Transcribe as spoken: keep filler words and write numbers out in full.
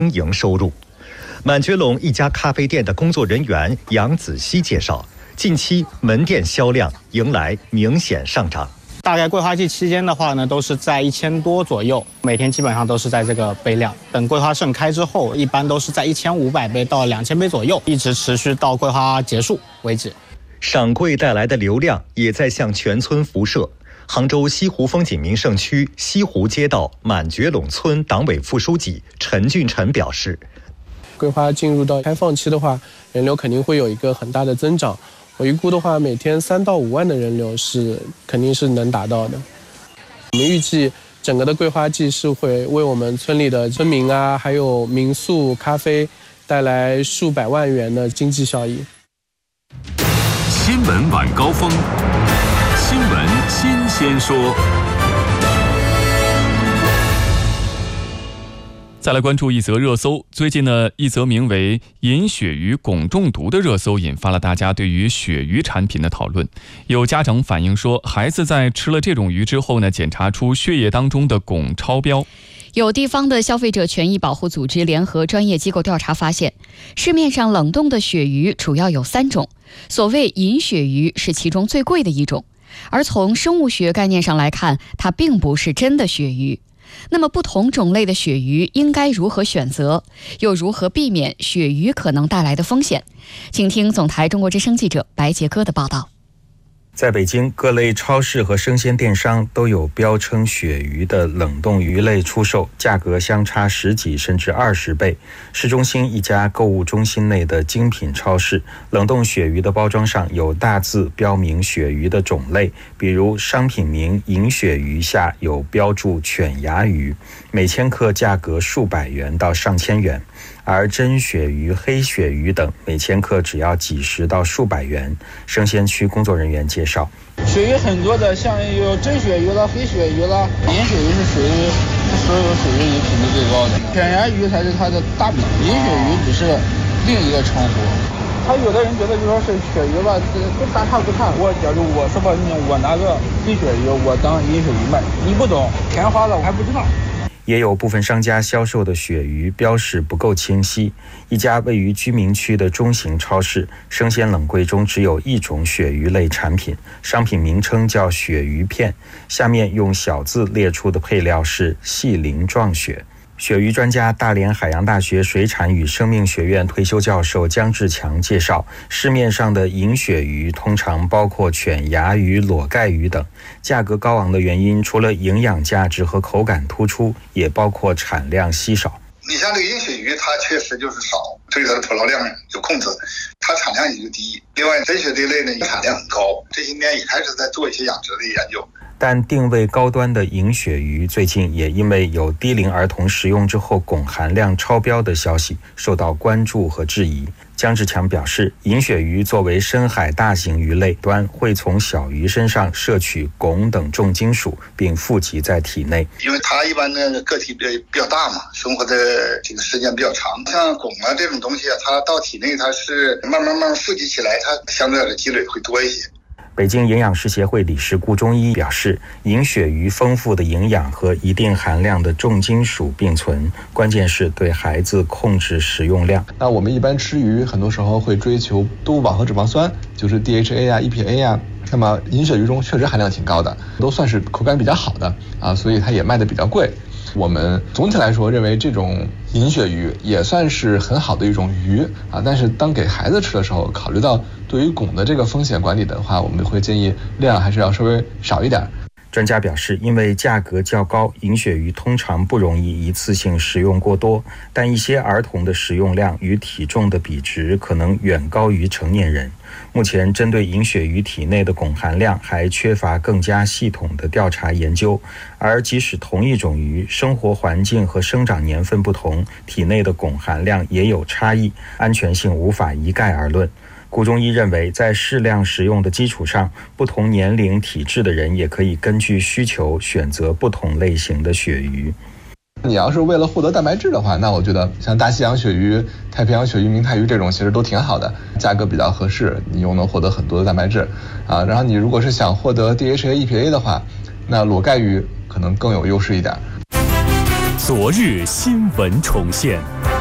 经营收入。满觉陇一家咖啡店的工作人员杨子熙介绍，近期门店销量迎来明显上涨。 大概桂花季期间的话呢，都是在一千多左右，每天基本上都是在这个杯量。等桂花盛开之后，一般都是在一千五百杯到两千杯左右，一直持续到桂花结束为止。 赏桂带来的流量也在向全村辐射。杭州西湖风景名胜区西湖街道满觉陇村党委副书记陈俊臣表示， 桂花进入到开放期的话，人流肯定会有一个很大的增长。我预估的话，每天三到五万的人流是肯定是能达到的。我们预计整个的桂花季是会为我们村里的村民啊，还有民宿、咖啡带来数百万元的经济效益。 新闻晚高峰，新闻新鲜说。 再来关注一则热搜，最近呢，一则名为“饮鳕鱼汞中毒”的热搜引发了大家对于鳕鱼产品的讨论。有家长反映说，孩子在吃了这种鱼之后呢，检查出血液当中的汞超标。 有地方的消费者权益保护组织联合专业机构调查发现，市面上冷冻的鳕鱼主要有三种，所谓银鳕鱼是其中最贵的一种，而从生物学概念上来看，它并不是真的鳕鱼。那么不同种类的鳕鱼应该如何选择，又如何避免鳕鱼可能带来的风险？请听总台中国之声记者白杰哥的报道。 在北京，各类超市和生鲜电商都有标称鳕鱼的冷冻鱼类出售，价格相差十几甚至二十倍。市中心一家购物中心内的精品超市，冷冻鳕鱼的包装上有大字标明鳕鱼的种类，比如商品名银鳕鱼下有标注犬牙鱼，每千克价格数百元到上千元。而真鳕鱼、黑鳕鱼等每千克只要几十到数百元。生鲜区工作人员介绍， 鳕鱼很多的，像有真鳕鱼了、黑鳕鱼了，银鳕鱼是属于所有鳕鱼里品质最高的，犬牙鱼才是它的大名，银鳕鱼只是另一个称呼。他有的人觉得就说是鳕鱼吧，都大差不差。我假如我说吧，我拿个黑鳕鱼，我当银鳕鱼卖，你不懂，钱花了我还不知道。 也有部分商家销售的鳕鱼标示不够清晰。一家位于居民区的中型超市，生鲜冷柜中只有一种鳕鱼类产品，商品名称叫鳕鱼片，下面用小字列出的配料是细鳞状鳕。鳕鱼专家、大连海洋大学水产与生命学院退休教授姜志强介绍，市面上的银鳕鱼通常包括犬牙鱼、裸盖鱼等，价格高昂的原因除了营养价值和口感突出，也包括产量稀少。 你像这个银鳕鱼，它确实就是少，对它的捕捞量有控制，它产量也就低。另外，真鳕这类呢，产量很高，这些年也开始在做一些养殖的研究。 但定位高端的银鳕鱼最近也因为有低龄儿童食用之后汞含量超标的消息受到关注和质疑。姜志强表示，银鳕鱼作为深海大型鱼类端，会从小鱼身上摄取汞等重金属，并富集在体内。 因为它一般的个体比比较大嘛，生活的这个时间比较长，像汞啊这种东西啊，它到体内它是慢慢慢慢富集起来，它相对的积累会多一些。 北京营养师协会理事顾中医表示，银鳕鱼丰富的营养和一定含量的重金属并存，关键是对孩子控制食用量。 那我们一般吃鱼，很多时候会追求动物饱和脂肪酸，就是 D H A 啊、E P A 啊。那么银鳕鱼中确实含量挺高的，都算是口感比较好的啊，所以它也卖得比较贵。我们总体来说认为这种银鳕鱼也算是很好的一种鱼啊，但是当给孩子吃的时候，考虑到对于汞的这个风险管理的话，我们会建议量还是要稍微少一点。 专家表示，因为价格较高，银鳕鱼通常不容易一次性食用过多，但一些儿童的食用量与体重的比值可能远高于成年人。目前针对银鳕鱼体内的汞含量还缺乏更加系统的调查研究，而即使同一种鱼，生活环境和生长年份不同，体内的汞含量也有差异，安全性无法一概而论。顾中医认为，在适量食用的基础上，不同年龄体质的人也可以根据需求选择不同类型的鳕鱼。 你要是为了获得蛋白质的话，那我觉得像大西洋鳕鱼、太平洋鳕鱼、明太鱼这种其实都挺好的，价格比较合适，你又能获得很多的蛋白质啊。然后你如果是想获得 D H A、E P A 的话，那裸盖鱼可能更有优势一点。 昨日新闻重现。